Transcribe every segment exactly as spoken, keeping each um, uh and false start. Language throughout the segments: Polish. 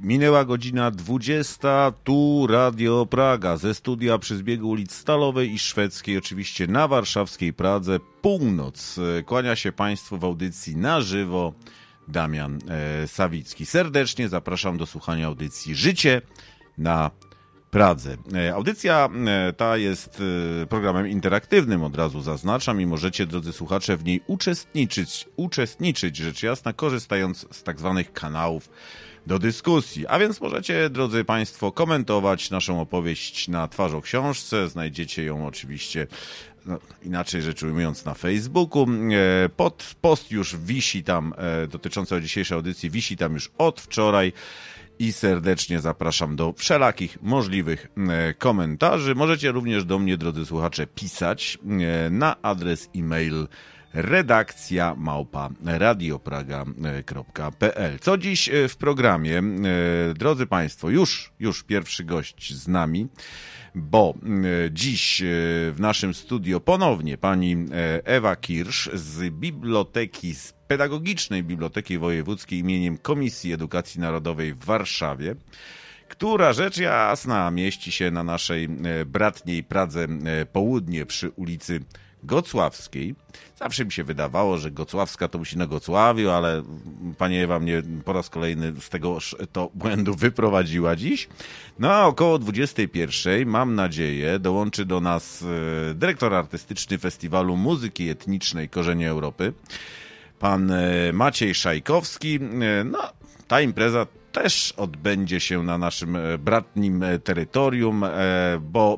Minęła godzina dwudziesta, tu Radio Praga, ze studia przy zbiegu ulic Stalowej i Szwedzkiej, oczywiście na warszawskiej Pradze, północ. Kłania się Państwu w audycji na żywo Damian e, Sawicki. Serdecznie zapraszam do słuchania audycji Życie na Pradze. E, audycja e, ta jest e, programem interaktywnym, od razu zaznaczam, i możecie, drodzy słuchacze, w niej uczestniczyć, uczestniczyć, rzecz jasna, korzystając z tak zwanych kanałów do dyskusji. A więc możecie, drodzy Państwo, komentować naszą opowieść na Twarzą Książce. Znajdziecie ją oczywiście, no, inaczej rzecz ujmując, na Facebooku. E, pod post już wisi tam, e, dotyczący dzisiejszej audycji, wisi tam już od wczoraj. I serdecznie zapraszam do wszelakich możliwych e, komentarzy. Możecie również do mnie, drodzy słuchacze, pisać e, na adres e-mail redakcja małpa radiopraga kropka p l. Co dziś w programie, e, drodzy Państwo, już, już pierwszy gość z nami, bo e, dziś e, w naszym studio ponownie pani e, Ewa Kirsz z biblioteki, z Pedagogicznej Biblioteki Wojewódzkiej imieniem Komisji Edukacji Narodowej w Warszawie, która rzecz jasna mieści się na naszej e, bratniej Pradze e, Południe przy ulicy Gocławskiej. Zawsze mi się wydawało, że Gocławska to musi na Gocławiu, ale pani Ewa mnie po raz kolejny z tego to błędu wyprowadziła dziś. No a około dwudziestej pierwszej, mam nadzieję, dołączy do nas e, dyrektor artystyczny Festiwalu Muzyki Etnicznej Korzenie Europy, pan e, Maciej Szajkowski. E, no, ta impreza też odbędzie się na naszym bratnim terytorium, bo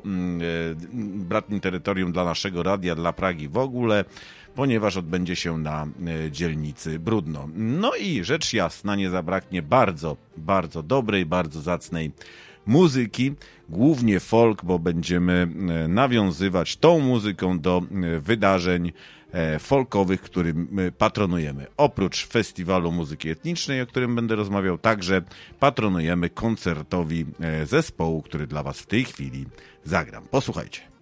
bratnim terytorium dla naszego radia, dla Pragi w ogóle, ponieważ odbędzie się na dzielnicy Brudno. No i rzecz jasna, nie zabraknie bardzo, bardzo dobrej, bardzo zacnej muzyki, głównie folk, bo będziemy nawiązywać tą muzyką do wydarzeń folkowych, którym patronujemy. Oprócz Festiwalu Muzyki Etnicznej, o którym będę rozmawiał, także patronujemy koncertowi zespołu, który dla Was w tej chwili zagram. Posłuchajcie.